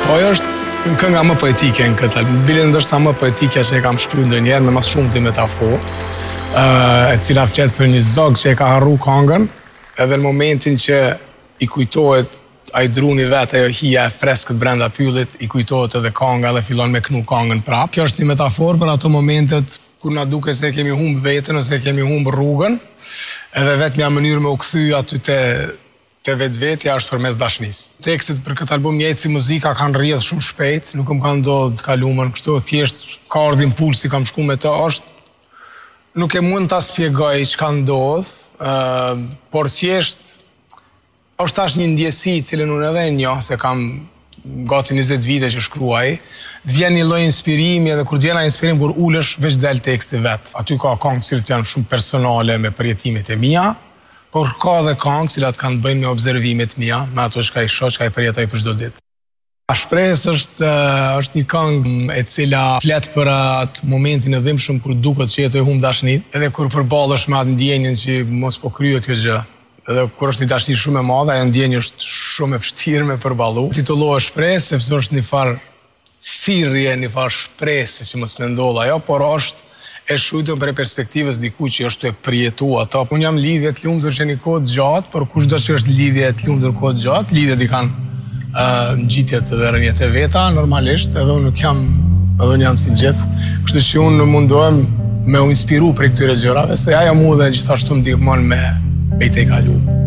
Ajo është kënga më poetike në këtë album. Bile ndoshta më poetike që e kam shkruar ndonjëherë me më shumë të metaforë, e cila flet për një zog që e ka harru këngën, edhe në momentin që i kujtohet ai druni vetë, ajo hija e freskët brenda pyllit, i kujtohet edhe kënga dhe fillon me knu këngën prapë. Kjo është një metaforë për ato momentet kur na duket se kemi humbë veten ose kemi humbë rrugën, edhe vetmja mënyrë me u kthy aty te vetvetja është përmes dashurisë. Tekstet për këtë album njëjtë si muzika kanë rrjedh shumë shpejt, nuk më kanë ndodhur të kalumën kështu, thjesht ka ardhur impulsi, kam shkuar me të, nuk e mund ta shpjegoj çka ndodh, por thjesht është tash një ndjesi cilën unë edhe e njoh, se kam gati 20 vite që shkruaj, të vjen një lloj inspirimi edhe kur të vjen ai inspirim kur ulesh veç del teksti vet. Aty ka këngë që janë shumë personale me përjetimet e mia, por ka dhe këngë cilat kanë të bëjnë me observimet mia, me ato që i shoh, që i përjetoj për çdo ditë. Shpresë është një këngë e cila flet për atë momentin e dhimbshëm kur duket që jetoj humb dashnin, edhe kur përballesh me atë ndjenjen që mos po kryhet kjo gjë. Edhe kur është një dashni shumë e madhe, ajo ndjenjë është shumë e vështirë me përballu. Titullohet Shpresë sepse është një farë thirrje, një farë shpresë që mos më ndodh ajo, por është e shujtur për perspektivës dikujt që është e përjetuar ato. Unë jam lidhje të lumtur që një kohë të gjatë, por kushdo që është lidhje të lumtur kohë të gjatë, lidhjet i kanë ngjitjet dhe rënjet e veta, normalisht, edhe unë jam si gjithë. Kështu që unë mundohem me u inspiru për këtyre gjërave, se ajo mua dhe gjithashtu më ndihmon me i te kalu.